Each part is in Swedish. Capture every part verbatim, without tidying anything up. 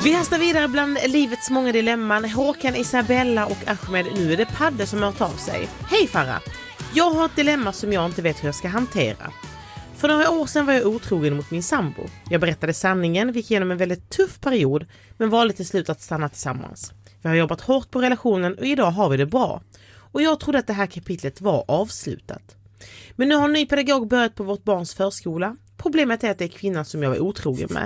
Vi hastar vidare bland livets många dilemman. Håkan, Isabella och Ahmed. Nu är det Padde som har tagit av sig. Hej Farah! Jag har ett dilemma som jag inte vet hur jag ska hantera. För några år sedan var jag otrogen mot min sambo. Jag berättade sanningen, vi gick igenom en väldigt tuff period, men valde till slut att stanna tillsammans. Vi har jobbat hårt på relationen och idag har vi det bra. Och jag trodde att det här kapitlet var avslutat. Men nu har en ny pedagog börjat på vårt barns förskola. Problemet är att det är kvinnan som jag var otrogen med.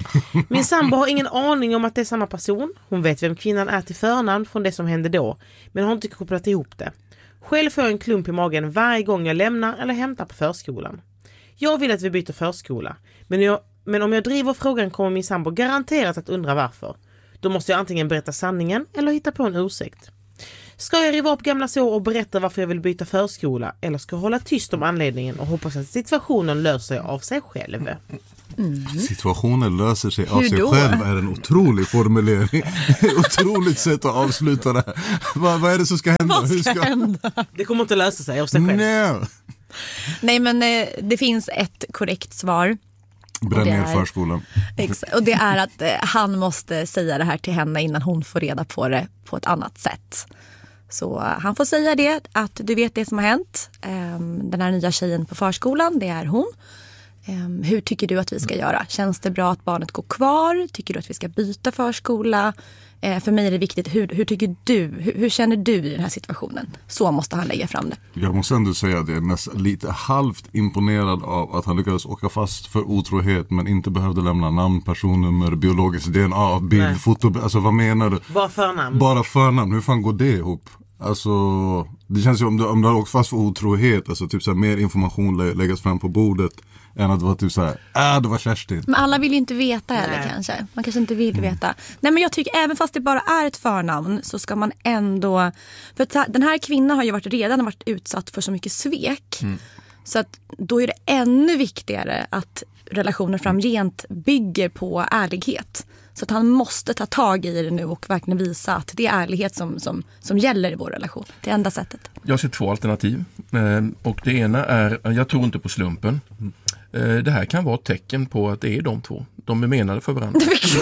Min sambo har ingen aning om att det är samma person. Hon vet vem kvinnan är till förnamn från det som hände då, men har inte kopplat ihop det. Själv får jag en klump i magen varje gång jag lämnar eller hämtar på förskolan. Jag vill att vi byter förskola, men, jag, men om jag driver frågan kommer min sambo garanterat att undra varför. Då måste jag antingen berätta sanningen eller hitta på en ursäkt. Ska jag riva upp gamla sår och berätta varför jag vill byta förskola, eller ska jag hålla tyst om anledningen och hoppas att situationen löser sig av sig själv? Mm. Situationen löser sig av Hur sig då? själv är en otrolig formulering. Otroligt sätt att avsluta det här. Vad, vad är det som ska hända? Vad ska, Hur ska... hända? Det kommer inte lösa sig av sig själv. Nej. Nej, men eh, det finns ett korrekt svar. Bränn ner är- förskolan. Ex- och det är att eh, han måste säga det här till henne innan hon får reda på det på ett annat sätt. Så eh, han får säga det, att du vet det som har hänt. Ehm, den här nya tjejen på förskolan, det är hon. Ehm, hur tycker du att vi ska göra? Känns det bra att barnet går kvar? Tycker du att vi ska byta förskola? Eh, för mig är det viktigt, hur, hur tycker du? Hur, hur känner du i den här situationen? Så måste han lägga fram det. Jag måste ändå säga att jag är nästan lite halvt imponerad av att han lyckades åka fast för otrohet men inte behövde lämna namn, personnummer, biologiskt D N A, bild, Nej. foto. Alltså vad menar du? Bara förnamn. Bara förnamn, hur fan går det ihop? Alltså, det känns ju om du, om du har åkt fast för otrohet, alltså typ så här, mer information lä- läggas fram på bordet än att det var typ så här, äh, det var Kerstin. Men alla vill ju inte veta heller. Nej. Kanske. Man kanske inte vill veta. Nej, men jag tycker även fast det bara är ett förnamn så ska man ändå... För att den här kvinnan har ju varit, redan varit utsatt för så mycket svek. Mm. Så att då är det ännu viktigare att relationer framgent bygger på ärlighet. Så att han måste ta tag i det nu och verkligen visa att det är ärlighet som, som, som gäller i vår relation. Det är enda sättet. Jag ser två alternativ. Eh, och det ena är, jag tror inte på slumpen. Eh, det här kan vara ett tecken på att det är de två. De är menade för varandra.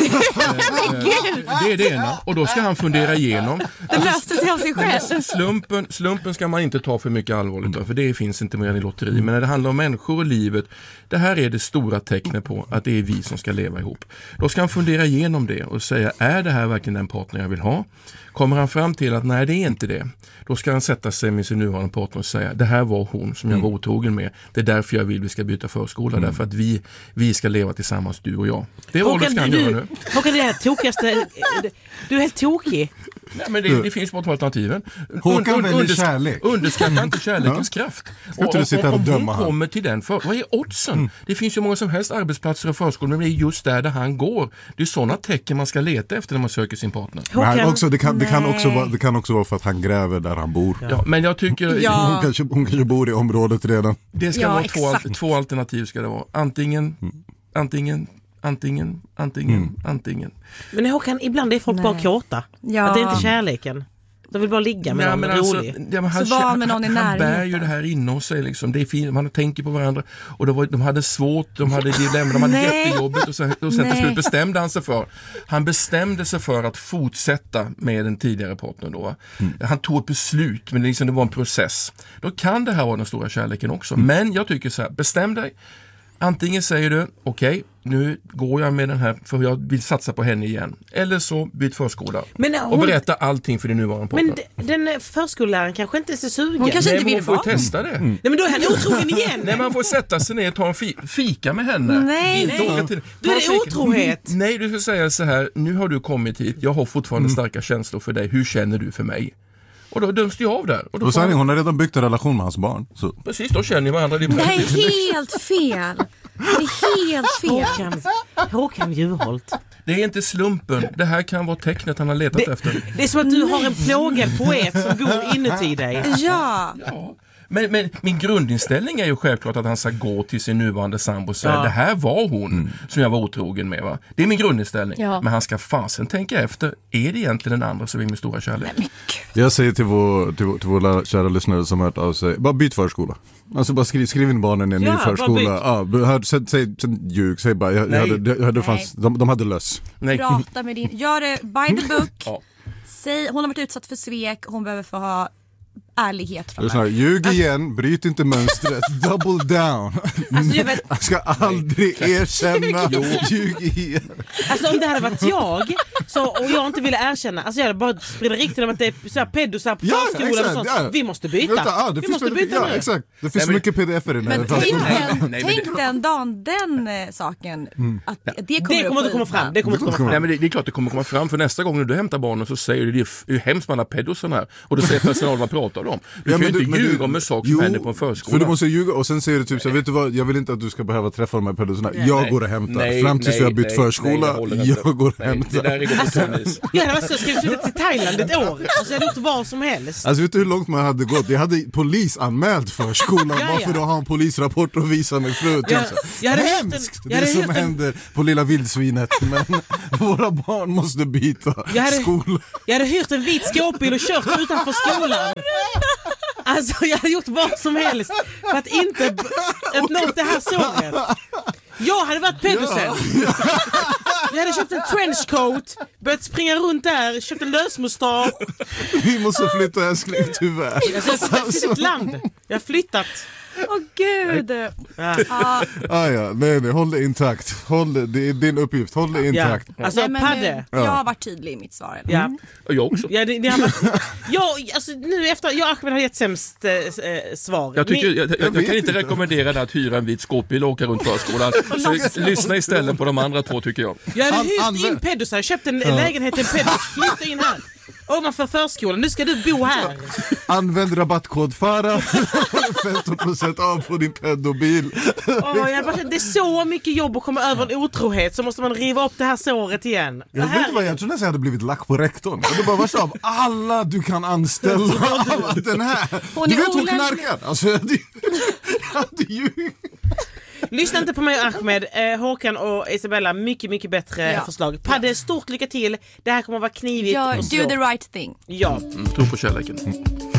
eh, det är det ena. Och då ska han fundera igenom. Det löste sig av sig själv. Slumpen, slumpen ska man inte ta för mycket allvarligt av, för det finns inte mer i lotteri. Men när det handlar om människor och livet, det här är det stora tecknet på att det är vi som ska leva ihop. Då ska han fundera igenom det och säga, är det här verkligen den partner jag vill ha? Kommer han fram till att nej, det är inte det, då ska han sätta sig med sin nuvarande partner och säga, det här var hon som jag var otrogen med. Det är därför jag vill vi ska byta förskola, mm. därför att vi, vi ska leva tillsammans, du och jag. Det är vad ska han göra nu. Håkan, det är tokigaste... Du är helt tokig. Nej, men det, det finns bara två alternativen. Håkan Un, un, väljer undersk- kärlek. Underskatta inte kärlekens kraft. Ska inte du sitta och om döma hon han? kommer till den, för, vad är oddsen? Mm. Det finns ju många som helst arbetsplatser och förskolor, men det är just där, där han går. Det är sådana tecken man ska leta efter när man söker sin partner. Men han också, det, kan, det, kan Nej. också vara, det kan också vara för att han gräver där han bor. Ja. Ja, men jag tycker... Ja. Hon, kanske, hon kanske bor i området redan. Det ska Ja, vara två, exakt. två alternativ ska det vara. Antingen, antingen, antingen, antingen, Mm. antingen. Men Håkan, ibland är folk Nej. bara kåta. Ja. Att det är inte kärleken. De vill bara ligga med Ja, någon men alltså, rolig. ja, men han, Så var med någon i han, han bär närheten. ju det här inom sig liksom. Det är fint, man tänker på varandra. Och det var, de hade svårt, de hade dilemma, de hade Nej. jättejobbigt. Och sen, och sen till Nej. slut bestämde han sig för. Han bestämde sig för att fortsätta med den tidigare partnern då. Mm. Han tog ett beslut, men liksom det var en process. Då kan det här vara den stora kärleken också. Mm. Men jag tycker så här, bestäm dig. Antingen säger du, okej, okay, nu går jag med den här för jag vill satsa på henne igen. Eller så byt förskola. Men hon- Och berätta allting för din nuvarande partner. Men d- den förskolläraren kanske inte är så sugen. Hon kanske Nej, inte men vill hon får vara. testa det. Nej, men då är han otrogen igen. Nej, man får sätta sig ner och ta en fi- fika med henne. Nej, Inte nej. åka till... Då är det Ta en fika. otrohet. Nej, du ska säga så här, nu har du kommit hit, jag har fortfarande starka känslor för dig, hur känner du för mig? Och då döms du av där. Och då Och får sen, han- hon har redan byggt en relation med hans barn. Så. Precis, då känner ni varandra. Det är Det här praktiskt. är helt fel. Det är helt fel. Håkan, Håkan Juholt. Det är inte slumpen, det här kan vara tecknet han har letat Det, efter. det är som att du har en plågad poet som bor inuti dig. Ja. Ja. Men, men min grundinställning är ju självklart att han ska gå till sin nuvarande sambo och säga, Ja. det här var hon mm. som jag var otrogen med, va? Det är min grundinställning. Ja. Men han ska fasen tänka efter, är det egentligen den andra som är min stora kärlek? Jag säger till vår, till, vår, till våra kära lyssnare som har hört av sig, bara byt förskola. Alltså bara skriv, skriv in barnen i en Ja, ny bara förskola. Ja, hör, säg, säg, säg ljug, säg bara, jag, jag hade, jag hade fanns, de, de hade löss. Nej. Prata med din, gör det by the book. Ja. Säg, hon har varit utsatt för svek, hon behöver få ha ärlighet Det är framöver. sån här, ljug igen, bryt inte mönstret, double down. Alltså, jag vet, Jag ska aldrig erkänna, ljug igen. alltså om det hade varit jag så, och jag inte ville erkänna, alltså jag hade bara spridit riktigt om att det är så här pedosar på Ja, förskolan och exakt, sånt. ja. Vi måste byta. Vänta, ah, det Vi finns måste väldigt- byta ja, nu. exakt. Det finns Nej, men- mycket pdf i den här Men tänk förskolan. den, Nej, men tänk det- den dagen den eh, saken, att det kommer, Det upp kommer på inte komma ytan. fram. Det kommer inte komma fram. Nej, men det, det är klart det kommer komma fram, för nästa gång när du hämtar barnen så säger du det är f- det är hemskt med alla pedosarna här, och då säger personalen vad pratar om. Du Ja, kan ju men inte men ljuga om en sak som jo, händer på en förskola. För du måste ljuga och sen säger du typ så här, vet du vad, jag vill inte att du ska behöva träffa de här pedosarna. Jag Nej. går och hämtar. Nej, Fram tills nej, vi har bytt nej, förskola, nej, det håller inte. jag går och Nej, hämtar. det där är gått på tennis. Jag hade varit så, ska vi flytta till Thailand ett år? Alltså jag hade gjort vad som helst. Alltså vet du hur långt man hade gått? Jag hade polisanmält förskolan Ja, bara ja. för att ha en polisrapport och visa mig fru. Jag- jag hade hört Hemskt en- jag hade det som hört en- händer på lilla vildsvinet. Men våra barn måste byta Jag hade- skola. Jag hade hyrt en vit skåpbil och kört utanför skolan. Alltså jag hade gjort vad som helst för att inte b- öppna upp det här såret. Jag hade varit pedosen. Jag hade köpt en trenchcoat, börjat springa runt där, köpt en lösmustasch. Vi måste flytta älskling, tyvärr. Jag har flyttat till ett land. Jag har flyttat. Åh gud. Ja. Ja, Ah, ja, nej, nej, håll det intakt. Håll det, det är din uppgift, håll det Ja. intakt. Alltså nej, men, Padde. eh, jag har varit tydlig i mitt svar. eller? Ja. Och jag också. Ja, det, det har varit, jag, alltså, nu efter, jag och Ahmed har gett sämst eh, svar. Jag, tycker, Ni- jag, jag, jag vet kan inte inte. rekommendera dig att hyra en vit skåpbil och åka runt förskolan. Så lyssna istället på de andra två, tycker jag. jag hade An- hyrt använd- in pedosar, jag köpte en lägenhet i en pedos, flytta in här. Ovanför förskolan, nu ska du bo här. Använd rabattkod FARA, femton procent av på din pedobil. Åh, jag bara, det är så mycket jobb att komma över en otrohet, så måste man riva upp det här såret igen. Det Jag vet här, inte vad, jag tror nästan jag hade blivit lack på rektorn. Jag hade bara, vars av alla du kan anställa av den här. Hon Du är vet hon olämplig. knarkar. Alltså jag hade, jag hade ju... lyssna inte på mig och Ahmed, eh, Håkan och Isabella, mycket mycket bättre Ja. förslag. Padde, stort lycka till. Det här kommer att vara knivigt Gör, och do svårt. the right thing. Ja. Mm, tro på kärleken.